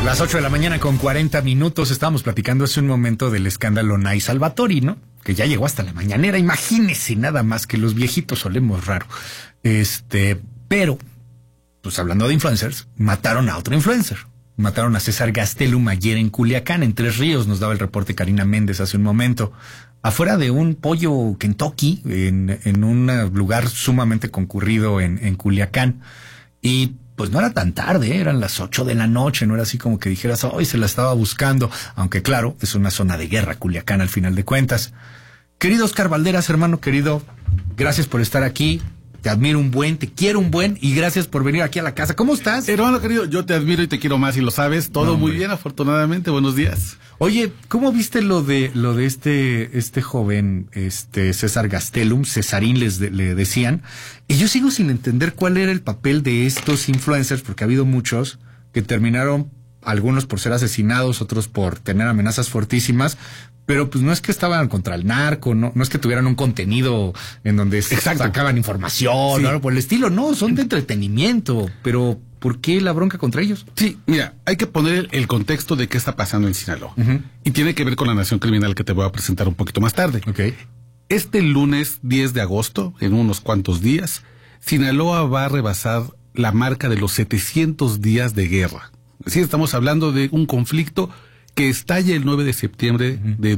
Las 8 de la mañana con 40 minutos. Estábamos platicando hace un momento del escándalo Nay Salvatori, ¿no? Que ya llegó hasta la mañanera. Imagínese nada más que los viejitos olemos raro. Pero, pues hablando de influencers, mataron a otro influencer. Mataron a César Gastelum ayer en Culiacán, en Tres Ríos. Nos daba el reporte Karina Méndez hace un momento. Afuera de un pollo Kentucky, en un lugar sumamente concurrido en Culiacán. Y pues no era tan tarde, eran las 8 de la noche, no era así como que dijeras, hoy se la estaba buscando, aunque claro, es una zona de guerra Culiacán al final de cuentas. Querido Oscar Valderas, hermano querido, gracias por estar aquí, te admiro un buen, te quiero un buen, y gracias por venir aquí a la casa. ¿Cómo estás? Hermano querido, yo te admiro y te quiero más y lo sabes, todo muy bien, afortunadamente, buenos días. Oye, ¿cómo viste lo de este joven, César Gastelum, Cesarín le decían? Y yo sigo sin entender cuál era el papel de estos influencers, porque ha habido muchos que terminaron, algunos por ser asesinados, otros por tener amenazas fortísimas, pero pues no es que estaban contra el narco, no es que tuvieran un contenido en donde sacaban información, sí, ¿no? Por el estilo, no, son de entretenimiento, pero ¿por qué la bronca contra ellos? Sí, mira, hay que poner el contexto de qué está pasando en Sinaloa. Y tiene que ver con la nación criminal que te voy a presentar un poquito más tarde. Okay. Este lunes 10 de agosto, en unos cuantos días, Sinaloa va a rebasar la marca de los 700 días de guerra. Sí, estamos hablando de un conflicto que estalla el 9 de septiembre de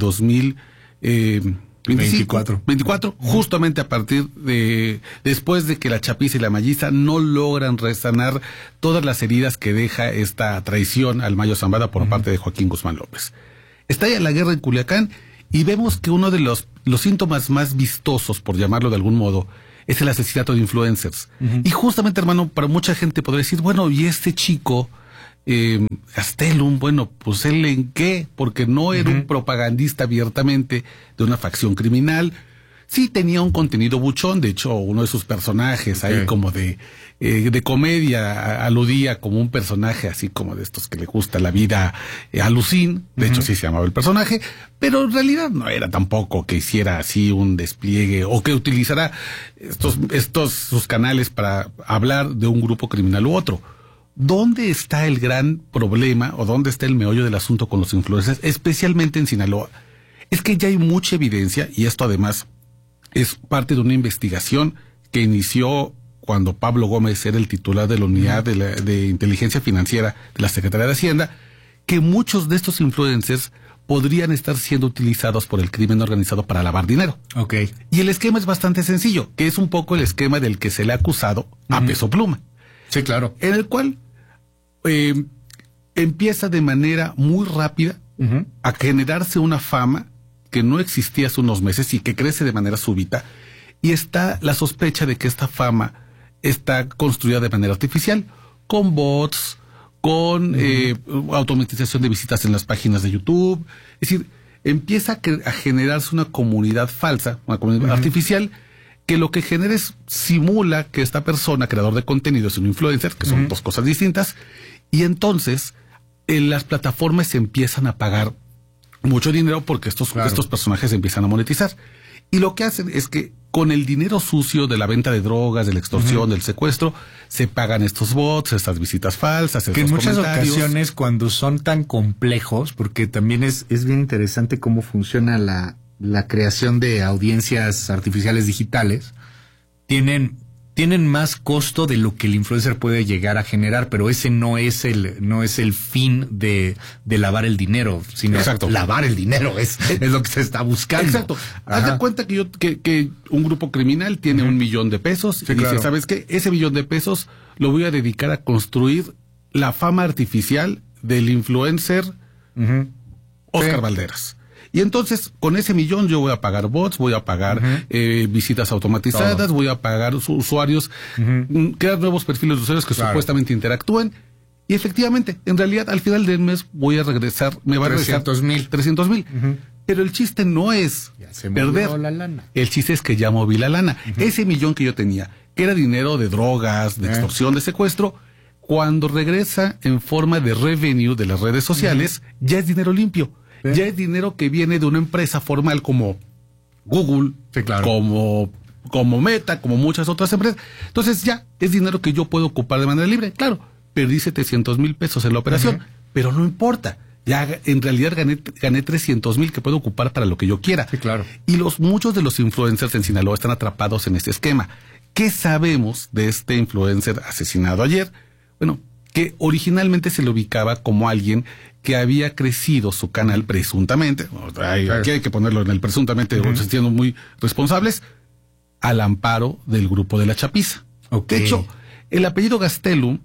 2024, justamente a partir de, después de que la Chapiza y la Malliza no logran resanar todas las heridas que deja esta traición al Mayo Zambada por parte de Joaquín Guzmán López. Estalla la guerra en Culiacán y vemos que uno de los síntomas más vistosos, por llamarlo de algún modo, es el asesinato de influencers. Y justamente, hermano, para mucha gente podría decir, bueno, ¿y este chico Gastelum, bueno, pues él en qué? Porque no era un propagandista abiertamente de una facción criminal. Sí tenía un contenido buchón, de hecho uno de sus personajes ahí como de comedia aludía como un personaje así como de estos que le gusta la vida alucin, de hecho sí se llamaba el personaje, pero en realidad no era tampoco que hiciera así un despliegue o que utilizara sus canales para hablar de un grupo criminal u otro. ¿Dónde está el gran problema o dónde está el meollo del asunto con los influencers, especialmente en Sinaloa? Es que ya hay mucha evidencia, y esto además es parte de una investigación que inició cuando Pablo Gómez era el titular de la unidad de inteligencia financiera de la Secretaría de Hacienda, que muchos de estos influencers podrían estar siendo utilizados por el crimen organizado para lavar dinero. Okay. Y el esquema es bastante sencillo, que es un poco el esquema del que se le ha acusado a Peso Pluma. Sí, claro. En el cual empieza de manera muy rápida a generarse una fama que no existía hace unos meses y que crece de manera súbita, y está la sospecha de que esta fama está construida de manera artificial, con bots, con automatización de visitas en las páginas de YouTube. Es decir, empieza a generarse una comunidad falsa, una comunidad artificial, que lo que genera es, simula que esta persona, creador de contenido, es un influencer, que son dos cosas distintas, y entonces las plataformas se empiezan a pagar mucho dinero porque estos personajes empiezan a monetizar. Y lo que hacen es que con el dinero sucio de la venta de drogas, de la extorsión, del secuestro, se pagan estos bots, estas visitas falsas, estos comentarios. Que en muchas ocasiones, cuando son tan complejos, porque también es bien interesante cómo funciona la creación de audiencias artificiales digitales, tienen más costo de lo que el influencer puede llegar a generar, pero ese no es el fin de lavar el dinero, sino lavar el dinero es lo que se está buscando. Exacto. Haz de cuenta que un grupo criminal tiene $1 millón y dice, ¿sabes qué? Ese $1 millón lo voy a dedicar a construir la fama artificial del influencer Oscar Valderas. Y entonces, con ese $1 millón yo voy a pagar bots, voy a pagar visitas automatizadas, voy a pagar usuarios, crear nuevos perfiles de usuarios que supuestamente interactúen. Y efectivamente, en realidad, al final del mes voy a regresar, me va a regresar 300,000. Pero el chiste no es perder la lana. El chiste es que ya moví la lana. Ese $1 millón que yo tenía, que era dinero de drogas, de extorsión, de secuestro, cuando regresa en forma de revenue de las redes sociales, ya es dinero limpio. Ya es dinero que viene de una empresa formal como Google, como Meta, como muchas otras empresas. Entonces ya es dinero que yo puedo ocupar de manera libre. Claro, perdí 700,000 pesos en la operación, pero no importa. Ya en realidad gané 300,000 que puedo ocupar para lo que yo quiera. Sí, claro. Y muchos de los influencers en Sinaloa están atrapados en este esquema. ¿Qué sabemos de este influencer asesinado ayer? Bueno, que originalmente se le ubicaba como alguien que había crecido su canal presuntamente, aquí hay que ponerlo en el presuntamente, siendo muy responsables, al amparo del grupo de La Chapiza. Okay. De hecho, el apellido Gastelum,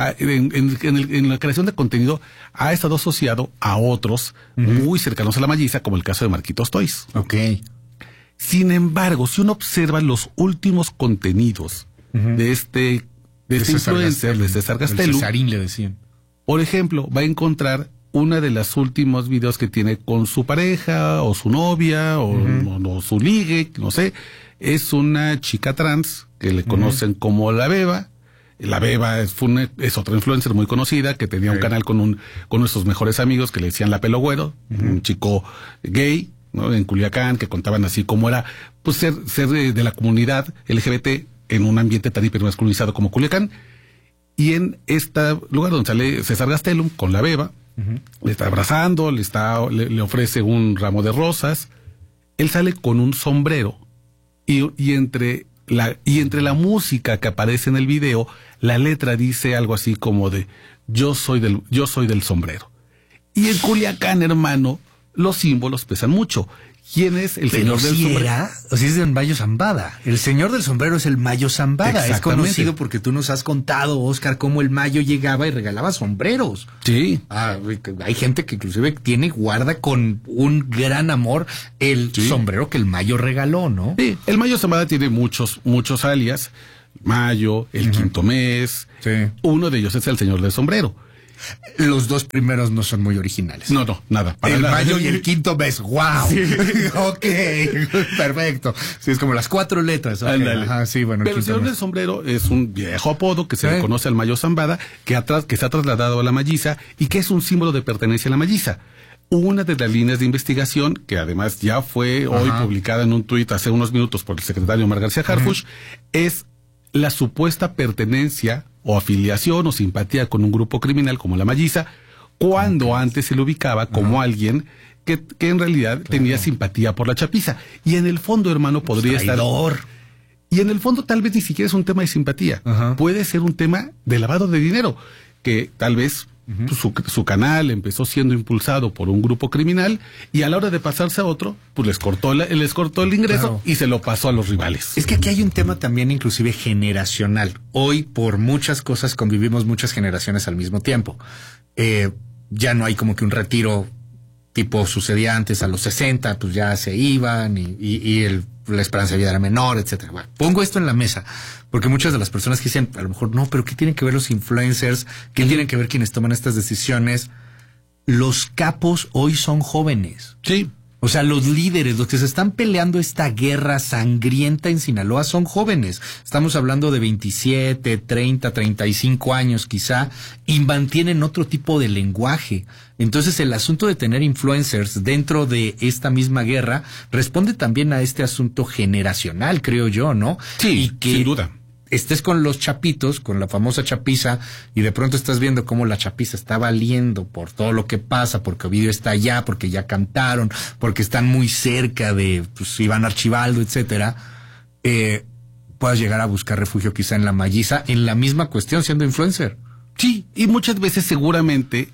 en la creación de contenido, ha estado asociado a otros muy cercanos a la Malliza, como el caso de Marquitos Toys. Okay. Sin embargo, si uno observa los últimos contenidos de este influencer, de César Gastelum, Cesarín le decían. Por ejemplo, va a encontrar una de las últimos videos que tiene con su pareja, o su novia, o su ligue, no sé. Es una chica trans que le conocen como La Beba. La Beba es otra influencer muy conocida que tenía un canal con uno de sus mejores amigos que le decían La Pelo Güero, un chico gay, ¿no? En Culiacán, que contaban así cómo era pues ser de la comunidad LGBT en un ambiente tan hipermasculinizado como Culiacán. Y en este lugar donde sale César Gastelum con La Beba, le está abrazando, le ofrece un ramo de rosas. Él sale con un sombrero y entre la música que aparece en el video, la letra dice algo así como de yo soy del sombrero. Y en Culiacán, hermano, los símbolos pesan mucho. ¿Quién es el señor del sombrero? O sea, es del Mayo Zambada. El señor del sombrero es el Mayo Zambada. Es conocido porque tú nos has contado, Oscar, cómo el Mayo llegaba y regalaba sombreros. Sí. Hay gente que inclusive guarda con un gran amor el sombrero que el Mayo regaló, ¿no? Sí, el Mayo Zambada tiene muchos alias. Mayo, el quinto mes. Sí. Uno de ellos es el señor del sombrero. Los dos primeros no son muy originales. No, nada. El Mayo y el quinto mes. ¡Wow! Sí. Ok, perfecto. Sí, es como las 4 letras. Okay. Ajá, sí, bueno. Pero el señor del sombrero es un viejo apodo que se le conoce al Mayo Zambada, que se ha trasladado a la Malliza y que es un símbolo de pertenencia a la Malliza. Una de las líneas de investigación, que además ya fue hoy publicada en un tuit hace unos minutos por el secretario Omar García Harfuch, es la supuesta pertenencia o afiliación o simpatía con un grupo criminal como la Malliza, cuando antes se le ubicaba como alguien que en realidad tenía simpatía por la Chapiza. Y en el fondo, hermano, podría estar... Y en el fondo tal vez ni siquiera es un tema de simpatía. Puede ser un tema de lavado de dinero, que tal vez su canal empezó siendo impulsado por un grupo criminal y a la hora de pasarse a otro, pues les cortó el ingreso y se lo pasó a los rivales. Es que aquí hay un tema también inclusive generacional. Hoy por muchas cosas convivimos muchas generaciones al mismo tiempo. Ya no hay como que un retiro tipo sucedía antes a los 60, pues ya se iban y la esperanza de vida era menor, etcétera. Bueno, pongo esto en la mesa porque muchas de las personas que dicen, a lo mejor, no, pero ¿qué tienen que ver los influencers? ¿Qué tienen que ver quienes toman estas decisiones? Los capos hoy son jóvenes. Sí. O sea, los líderes, los que se están peleando esta guerra sangrienta en Sinaloa son jóvenes. Estamos hablando de 27, 30, 35 años quizá, y mantienen otro tipo de lenguaje. Entonces, el asunto de tener influencers dentro de esta misma guerra responde también a este asunto generacional, creo yo, ¿no? Sí, y que sin duda. Estés con los chapitos, con la famosa chapiza, y de pronto estás viendo cómo la chapiza está valiendo por todo lo que pasa, porque Ovidio está allá, porque ya cantaron, porque están muy cerca de Iván Archibaldo, etcétera, puedas llegar a buscar refugio quizá en la Malliza, en la misma cuestión, siendo influencer. Sí, y muchas veces seguramente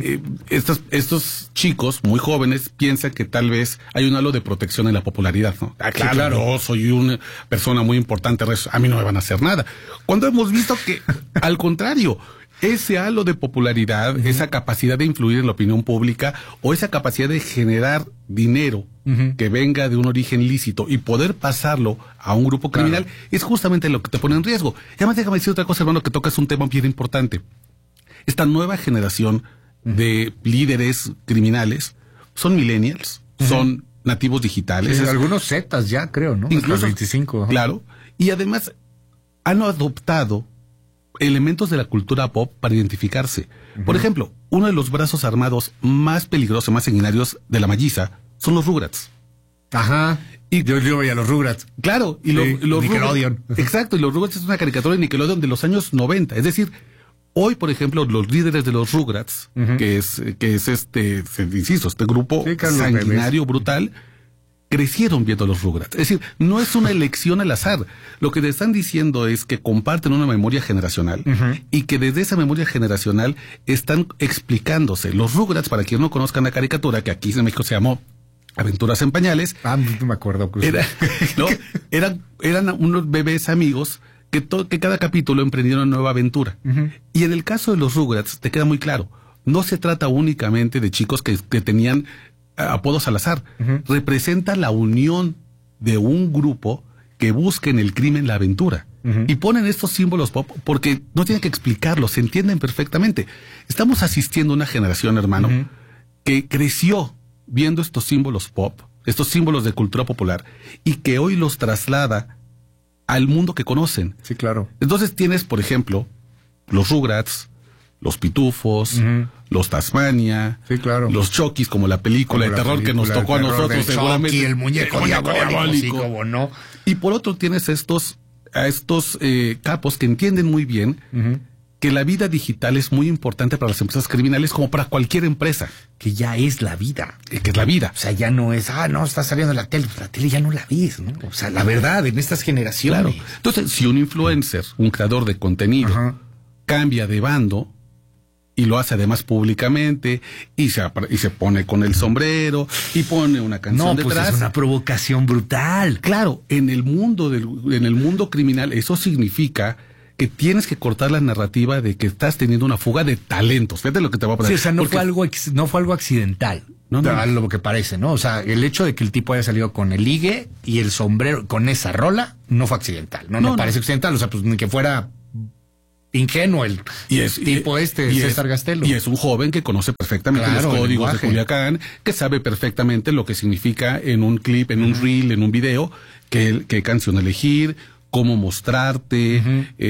estos chicos muy jóvenes piensan que tal vez hay un halo de protección en la popularidad, ¿no? Claro, yo soy una persona muy importante, a mí no me van a hacer nada. Cuando hemos visto que, al contrario, ese halo de popularidad, esa capacidad de influir en la opinión pública o esa capacidad de generar dinero que venga de un origen lícito y poder pasarlo a un grupo criminal, es justamente lo que te pone en riesgo. Y además déjame decir otra cosa, hermano, que tocas un tema bien importante. Esta nueva generación de líderes criminales son millennials, son nativos digitales. Sí, algunos Zetas ya, creo, ¿no? Incluso 25. Claro. Y además han adoptado elementos de la cultura pop para identificarse. Por ejemplo, uno de los brazos armados más peligrosos, más sanguinarios de la Malliza son los Rugrats. Ajá. Y yo veía los Rugrats. Claro. Y los Nickelodeon. Rugrats, exacto. Y los Rugrats es una caricatura de Nickelodeon de los años 90. Es decir, Hoy, por ejemplo, los líderes de los Rugrats, que es insisto, este grupo sanguinario, brutal, crecieron viendo los Rugrats. Es decir, no es una elección al azar. Lo que te están diciendo es que comparten una memoria generacional y que desde esa memoria generacional están explicándose. Los Rugrats, para quienes no conozcan la caricatura, que aquí en México se llamó Aventuras en Pañales. No me acuerdo. Eran unos bebés amigos que cada capítulo emprendieron una nueva aventura. Y en el caso de los Rugrats, te queda muy claro, no se trata únicamente de chicos que tenían apodos al azar. Representa la unión de un grupo que busca en el crimen la aventura. Y ponen estos símbolos pop porque no tienen que explicarlos, se entienden perfectamente. Estamos asistiendo a una generación, hermano, que creció viendo estos símbolos pop, estos símbolos de cultura popular, y que hoy los traslada al mundo que conocen. Sí, claro. Entonces tienes, por ejemplo, los Rugrats, los Pitufos, los Tasmania, sí, claro, los Chokis, como la película de terror que nos tocó a nosotros, seguramente. Y el muñeco diabólico. Sí, cómo no. Y por otro tienes a estos capos que entienden muy bien que la vida digital es muy importante para las empresas criminales como para cualquier empresa. Que ya es la vida. Que es la vida. O sea, ya no es, no, está saliendo la tele. La tele ya no la ves, ¿no? O sea, la verdad, en estas generaciones. Claro. Entonces, si un influencer, un creador de contenido, cambia de bando y lo hace además públicamente y se pone con el sombrero y pone una canción detrás. Pues es una provocación brutal. Claro, en el mundo criminal eso significa que tienes que cortar la narrativa de que estás teniendo una fuga de talentos. Fíjate lo que te voy a poner. Sí, o sea, no fue algo accidental. No. Lo que parece, ¿no? O sea, el hecho de que el tipo haya salido con el ligue y el sombrero con esa rola no fue accidental. No parece accidental. O sea, pues ni que fuera ingenuo el tipo César Gastelo. Y es un joven que conoce perfectamente los códigos de Culiacán, que sabe perfectamente lo que significa en un clip, en un reel, en un video, qué canción elegir, cómo mostrarte,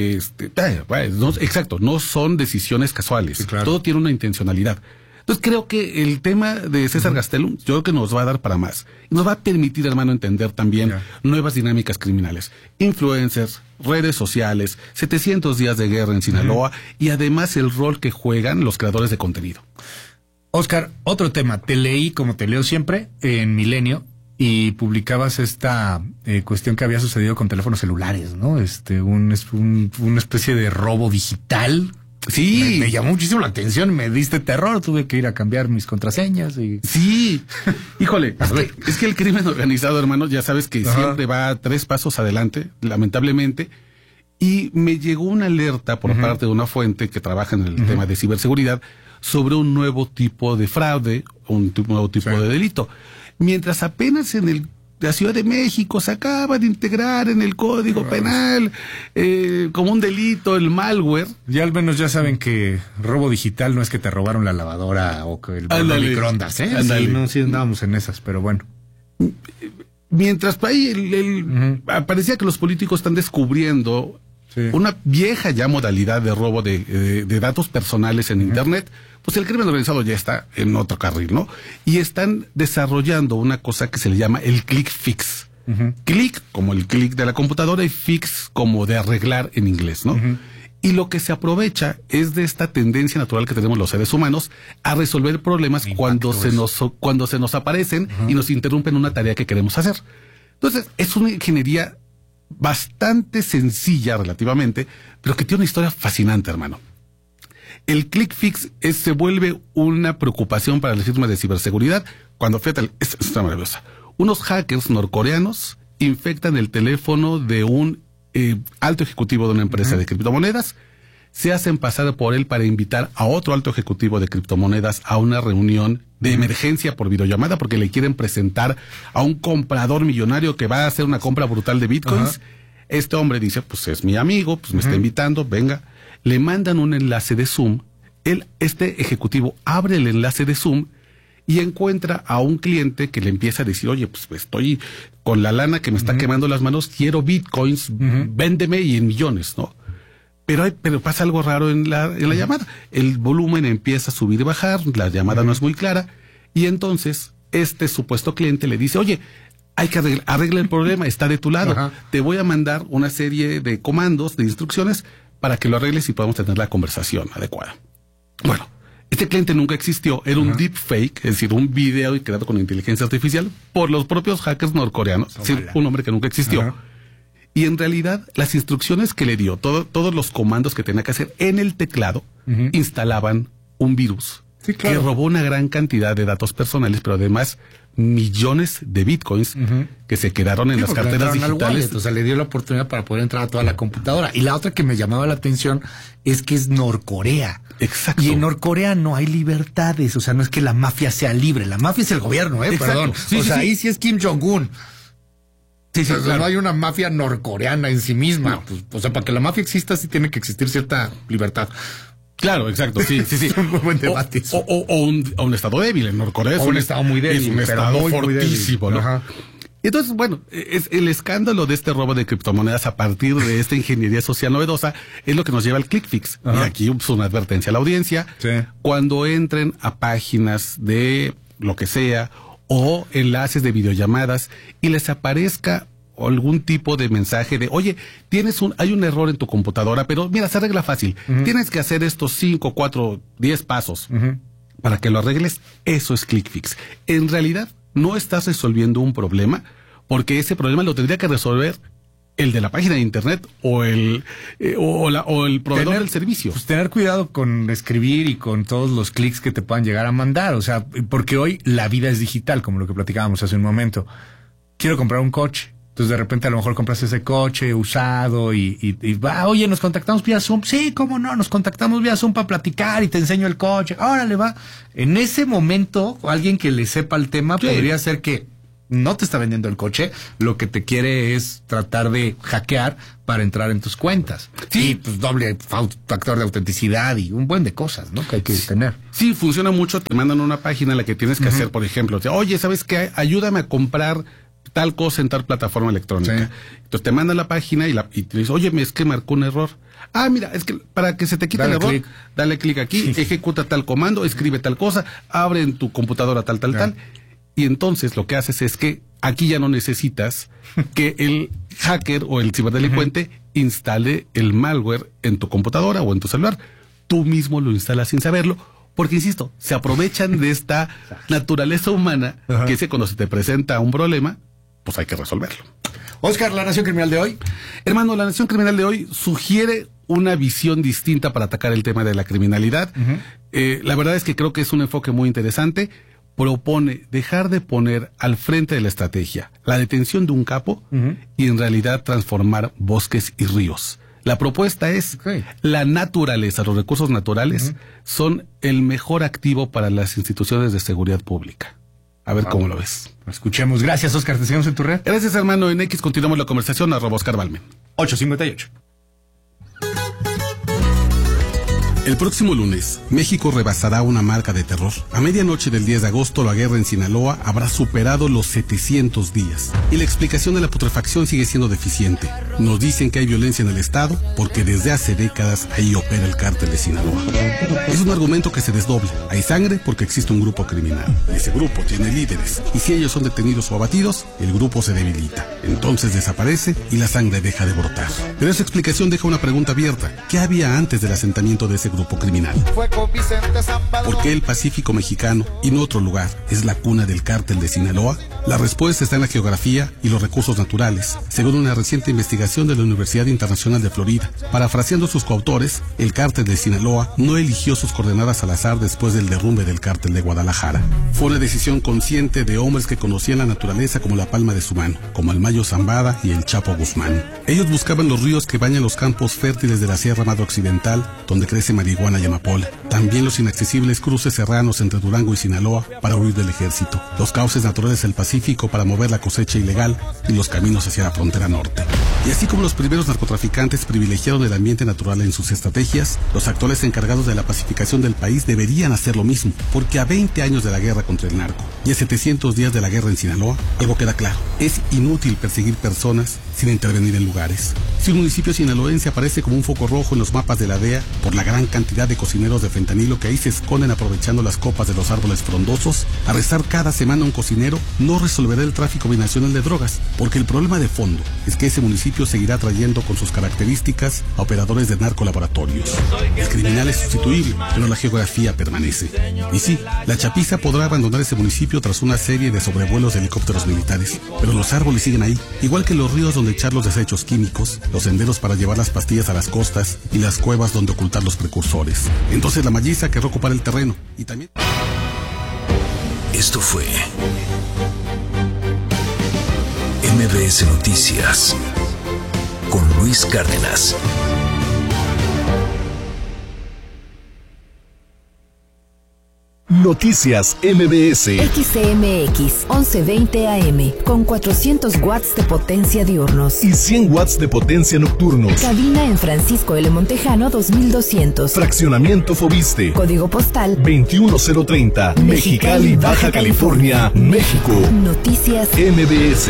exacto, no son decisiones casuales, sí, claro. Todo tiene una intencionalidad. Entonces creo que el tema de César Gastelum, yo creo que nos va a dar para más. Nos va a permitir, hermano, entender también nuevas dinámicas criminales. Influencers, redes sociales, 700 días de guerra en Sinaloa y además el rol que juegan los creadores de contenido. Oscar, otro tema. Te leí, como te leo siempre, en Milenio, y publicabas esta cuestión que había sucedido con teléfonos celulares, ¿no? Una especie de robo digital. Sí. Me llamó muchísimo la atención, me diste terror, tuve que ir a cambiar mis contraseñas y... Sí. Híjole, es que el crimen organizado, hermano, ya sabes que siempre va 3 pasos adelante, lamentablemente, y me llegó una alerta por parte de una fuente que trabaja en el tema de ciberseguridad sobre un nuevo tipo de fraude, un nuevo tipo de delito. Mientras apenas en la Ciudad de México se acaba de integrar en el Código Penal como un delito el malware. Ya al menos ya saben que robo digital no es que te robaron la lavadora o que el microondas, ¿eh? Sí, andábamos en esas, pero bueno. Mientras ahí parecía que los políticos están descubriendo una vieja ya modalidad de robo de datos personales en Internet, pues el crimen organizado ya está en otro carril, ¿no? Y están desarrollando una cosa que se le llama el click fix. Click como el click de la computadora y fix como de arreglar en inglés, ¿no? Y lo que se aprovecha es de esta tendencia natural que tenemos los seres humanos a resolver problemas cuando se nos aparecen y nos interrumpen una tarea que queremos hacer. Entonces, es una ingeniería bastante sencilla relativamente, pero que tiene una historia fascinante, hermano. El click fix se vuelve una preocupación para las firmas de ciberseguridad cuando, fíjate, está maravillosa. Unos hackers norcoreanos infectan el teléfono de un alto ejecutivo de una empresa de criptomonedas, se hacen pasar por él para invitar a otro alto ejecutivo de criptomonedas a una reunión de emergencia por videollamada porque le quieren presentar a un comprador millonario que va a hacer una compra brutal de bitcoins. Este hombre dice, pues es mi amigo, pues me está invitando, venga. Le mandan un enlace de Zoom, este ejecutivo abre el enlace de Zoom y encuentra a un cliente que le empieza a decir, oye, pues estoy con la lana que me está quemando las manos, quiero bitcoins, véndeme y en millones, ¿no? Pero pasa algo raro en la llamada. El volumen empieza a subir y bajar, la llamada no es muy clara, y entonces este supuesto cliente le dice, oye, hay que arreglar el problema, está de tu lado, te voy a mandar una serie de comandos, de instrucciones, para que lo arregles y podamos tener la conversación adecuada. Bueno, este cliente nunca existió, era un deepfake, es decir, un video creado con inteligencia artificial por los propios hackers norcoreanos, es decir, un hombre que nunca existió. Y en realidad, las instrucciones que le dio, todos los comandos que tenía que hacer en el teclado, instalaban un virus que robó una gran cantidad de datos personales, pero además millones de bitcoins que se quedaron en las carteras digitales. Wallet, o sea, le dio la oportunidad para poder entrar a toda la computadora. Y la otra que me llamaba la atención es que es Norcorea. Exacto. Y en Norcorea no hay libertades, o sea, no es que la mafia sea libre, la mafia es el gobierno, perdón. Sí, o sea, ahí sí es Kim Jong-un. Sí, claro. No hay una mafia norcoreana en sí misma. No. Pues, o sea, para que la mafia exista sí tiene que existir cierta libertad. Claro, exacto, sí. Es un muy buen debate. O un estado débil en Norcorea. Es un estado muy débil. Es un estado muy fortísimo, muy ¿no? Ajá. Entonces, bueno, es el escándalo de este robo de criptomonedas a partir de esta ingeniería social novedosa es lo que nos lleva al ClickFix. Y aquí pues, una advertencia a la audiencia. Sí. Cuando entren a páginas de lo que sea o enlaces de videollamadas y les aparezca algún tipo de mensaje de, oye, hay un error en tu computadora, pero mira, se arregla fácil. Tienes que hacer estos 5, 4, 10 pasos para que lo arregles. Eso es ClickFix. En realidad, no estás resolviendo un problema, porque ese problema lo tendría que resolver el de la página de internet o el proveedor del servicio. Pues tener cuidado con escribir y con todos los clics que te puedan llegar a mandar. O sea, porque hoy la vida es digital, como lo que platicábamos hace un momento. Quiero comprar un coche. Entonces de repente a lo mejor compras ese coche usado y va, oye, nos contactamos vía Zoom. Sí, cómo no, nos contactamos vía Zoom para platicar y te enseño el coche. Órale, va. En ese momento, alguien que le sepa el tema podría ser que no te está vendiendo el coche, lo que te quiere es tratar de hackear para entrar en tus cuentas. Sí, y pues doble factor de autenticidad y un buen de cosas, ¿no? Que hay que tener. Sí, funciona mucho. Te mandan una página en la que tienes que hacer, por ejemplo, oye, ¿sabes qué? Ayúdame a comprar tal cosa en tal plataforma electrónica. Sí. Entonces te mandan la página y te dice, oye, es que marcó un error. Ah, mira, es que para que se te quite el error, dale clic aquí, ejecuta tal comando, escribe tal cosa, abre en tu computadora tal. Y entonces lo que haces es que aquí ya no necesitas que el hacker o el ciberdelincuente instale el malware en tu computadora o en tu celular. Tú mismo lo instalas sin saberlo, porque, insisto, se aprovechan de esta naturaleza humana que es que cuando se te presenta un problema, pues hay que resolverlo. Oscar, ¿la Nación Criminal de hoy? Hermano, la Nación Criminal de hoy sugiere una visión distinta para atacar el tema de la criminalidad. La verdad es que creo que es un enfoque muy interesante. Propone dejar de poner al frente de la estrategia la detención de un capo y en realidad transformar bosques y ríos. La propuesta es la naturaleza, los recursos naturales son el mejor activo para las instituciones de seguridad pública. A ver cómo lo ves. Escuchemos. Gracias, Oscar. Te seguimos en tu red. Gracias, hermano. En X continuamos la conversación. @Oscar Balmen. 8:58. El próximo lunes, México rebasará una marca de terror. A medianoche del 10 de agosto, la guerra en Sinaloa habrá superado los 700 días. Y la explicación de la putrefacción sigue siendo deficiente. Nos dicen que hay violencia en el Estado porque desde hace décadas ahí opera el cártel de Sinaloa. Es un argumento que se desdobla. Hay sangre porque existe un grupo criminal. Ese grupo tiene líderes. Y si ellos son detenidos o abatidos, el grupo se debilita. Entonces desaparece y la sangre deja de brotar. Pero esa explicación deja una pregunta abierta. ¿Qué había antes del asentamiento de ese grupo criminal? ¿Por qué el Pacífico mexicano y no otro lugar es la cuna del cártel de Sinaloa? La respuesta está en la geografía y los recursos naturales, según una reciente investigación de la Universidad Internacional de Florida. Parafraseando sus coautores, el cártel de Sinaloa no eligió sus coordenadas al azar después del derrumbe del cártel de Guadalajara. Fue una decisión consciente de hombres que conocían la naturaleza como la palma de su mano, como el Mayo Zambada y el Chapo Guzmán. Ellos buscaban los ríos que bañan los campos fértiles de la Sierra Madre Occidental, donde crece marihuana y amapola. También los inaccesibles cruces serranos entre Durango y Sinaloa para huir del ejército. Los cauces naturales del Pacífico para mover la cosecha ilegal y los caminos hacia la frontera norte. Y así como los primeros narcotraficantes privilegiaron el ambiente natural en sus estrategias, los actuales encargados de la pacificación del país deberían hacer lo mismo, porque a 20 años de la guerra contra el narco y a 700 días de la guerra en Sinaloa, algo queda claro: es inútil perseguir personas sin intervenir en lugares. Si un municipio sinaloense aparece como un foco rojo en los mapas de la DEA por la gran cantidad de cocineros de fentanilo que ahí se esconden aprovechando las copas de los árboles frondosos, arrestar cada semana a un cocinero no resolverá el tráfico binacional de drogas, porque el problema de fondo es que ese municipio municipio seguirá atrayendo con sus características a operadores de narcolaboratorios. El criminal es sustituible, pero la geografía permanece. Y sí, la chapiza podrá abandonar ese municipio tras una serie de sobrevuelos de helicópteros militares, pero los árboles siguen ahí, igual que los ríos donde echar los desechos químicos, los senderos para llevar las pastillas a las costas y las cuevas donde ocultar los precursores. Entonces la Malliza querrá ocupar el terreno y también... Esto fue MBS Noticias con Luis Cárdenas. Noticias MBS. XCMX 1120 AM con 400 watts de potencia diurnos y 100 watts de potencia nocturnos. Cabina en Francisco L. Montejano 2200. Fraccionamiento Fobiste. Código postal 21030. Mexicali, Baja California, México. Noticias MBS.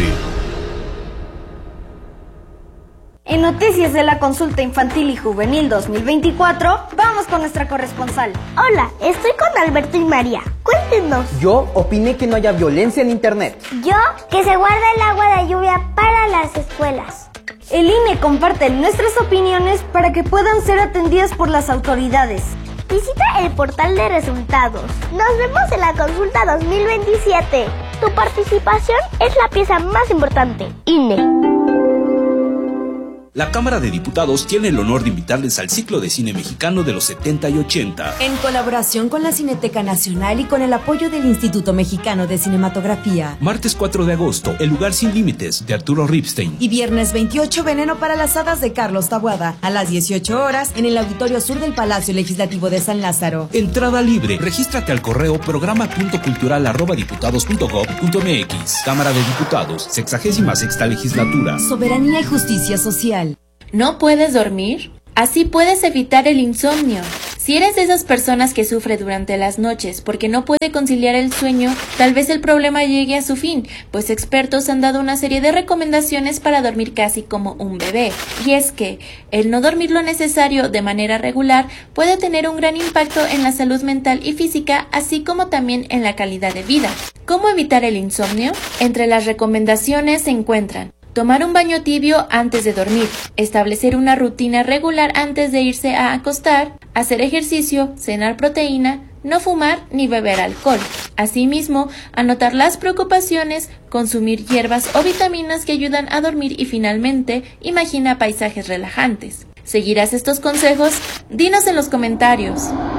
En Noticias de la Consulta Infantil y Juvenil 2024, vamos con nuestra corresponsal. Hola, estoy con Alberto y María. Cuéntenos. Yo opiné que no haya violencia en internet. Yo, que se guarda el agua de lluvia para las escuelas. El INE comparte nuestras opiniones para que puedan ser atendidas por las autoridades. Visita el portal de resultados. Nos vemos en la consulta 2027. Tu participación es la pieza más importante. INE. La Cámara de Diputados tiene el honor de invitarles al ciclo de cine mexicano de los 70 y 80. En colaboración con la Cineteca Nacional y con el apoyo del Instituto Mexicano de Cinematografía. Martes 4 de agosto, El lugar sin límites, de Arturo Ripstein. Y viernes 28, Veneno para las hadas, de Carlos Taboada, a las 18 horas, en el Auditorio Sur del Palacio Legislativo de San Lázaro. Entrada libre. Regístrate al correo programa.cultural@diputados.gov.mx. Cámara de Diputados, 66ª Legislatura. Soberanía y justicia social. ¿No puedes dormir? Así puedes evitar el insomnio. Si eres de esas personas que sufre durante las noches porque no puede conciliar el sueño, tal vez el problema llegue a su fin, pues expertos han dado una serie de recomendaciones para dormir casi como un bebé. Y es que el no dormir lo necesario de manera regular puede tener un gran impacto en la salud mental y física, así como también en la calidad de vida. ¿Cómo evitar el insomnio? Entre las recomendaciones se encuentran: tomar un baño tibio antes de dormir, establecer una rutina regular antes de irse a acostar, hacer ejercicio, cenar proteína, no fumar ni beber alcohol. Asimismo, anotar las preocupaciones, consumir hierbas o vitaminas que ayudan a dormir y finalmente, imagina paisajes relajantes. ¿Seguirás estos consejos? Dinos en los comentarios.